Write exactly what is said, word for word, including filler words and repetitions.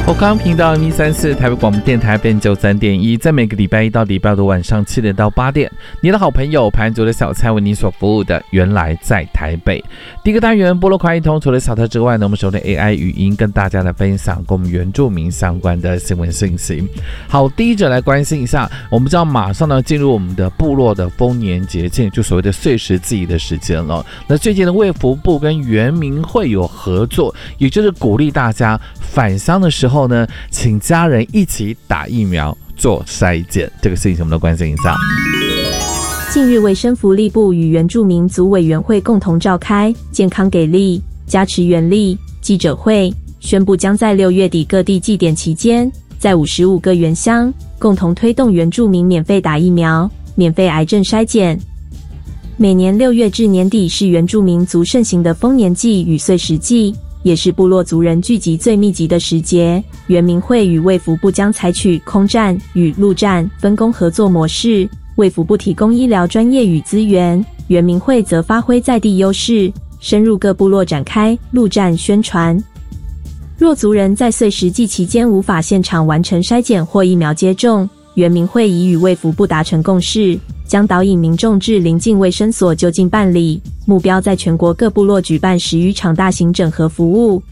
我康频道 M 一三四台北广播电台 F M 九三点一，在每个礼拜一到礼拜五的晚上七点到八点，你的好朋友盘族的小菜为你所服务的，原来在台北。第一个单元部落快一通，除了小特之外呢，我们使用的 A I 语音跟大家来分享跟我们原住民相关的新闻信息。好，第一者来关心一下，我们知道马上呢进入我们的部落的丰年节庆，就所谓的岁时祭的时间了。那最近的卫福部跟原民会有合作，也就是鼓励大家返乡的时候后呢，请家人一起打疫苗做筛检，这个事情我们都关心一下。 近日，卫生福利部与原住民族委员会共同召开健康给力、加持原力记者会，宣布将在六月底各地祭典期间，在五十五个原乡共同推动原住民免费打疫苗、免费癌症筛检。每年六月至年底是原住民族盛行的丰年祭与岁时祭，也是部落族人聚集最密集的时节。原民会与卫福部将采取空战与陆战分工合作模式，卫福部提供医疗专业与资源，原民会则发挥在地优势，深入各部落展开陆战宣传。若族人在岁时祭期间无法现场完成筛检或疫苗接种，原民会已与卫福部达成共识，将导引民众至邻近卫生所就近办理，目标在全国各部落举办十余场大型整合服务，